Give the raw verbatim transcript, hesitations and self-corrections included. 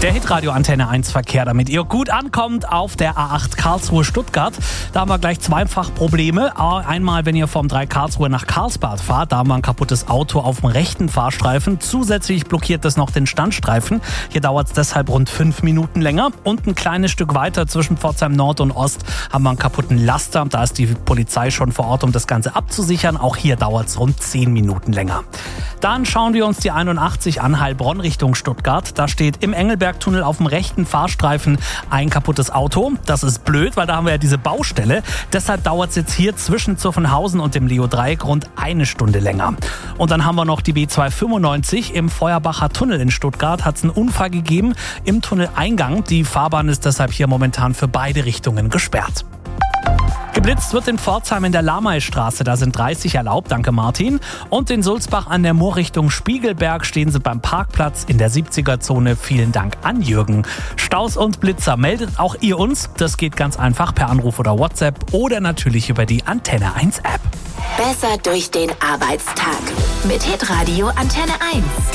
Der Hitradio Antenne eins Verkehr, damit ihr gut ankommt auf der A acht Karlsruhe-Stuttgart. Da haben wir gleich zweifach Probleme. Einmal, wenn ihr vom drei Karlsruhe nach Karlsbad fahrt, da haben wir ein kaputtes Auto auf dem rechten Fahrstreifen. Zusätzlich blockiert das noch den Standstreifen. Hier dauert es deshalb rund fünf Minuten länger. Und ein kleines Stück weiter zwischen Pforzheim Nord und Ost haben wir einen kaputten Laster. Da ist die Polizei schon vor Ort, um das Ganze abzusichern. Auch hier dauert es rund zehn Minuten länger. Dann schauen wir uns die einundachtzig an Heilbronn Richtung Stuttgart. Da steht im Engelbergtunnel auf dem rechten Fahrstreifen ein kaputtes Auto. Das ist blöd, weil da haben wir ja diese Baustelle. Deshalb dauert es jetzt hier zwischen Zuffenhausen und dem Leo-Dreieck rund eine Stunde länger. Und dann haben wir noch die B zweihundertfünfundneunzig. Im Feuerbacher Tunnel in Stuttgart hat es einen Unfall gegeben im Tunneleingang. Die Fahrbahn ist deshalb hier momentan für beide Richtungen gesperrt. Geblitzt wird in Pforzheim in der Lameistraße, da sind dreißig erlaubt, danke Martin. Und in Sulzbach an der Mur Richtung Spiegelberg stehen sie beim Parkplatz in der siebziger-Zone. Vielen Dank an Jürgen. Staus und Blitzer, meldet auch ihr uns. Das geht ganz einfach per Anruf oder WhatsApp oder natürlich über die Antenne eins App. Besser durch den Arbeitstag mit Hitradio Antenne eins.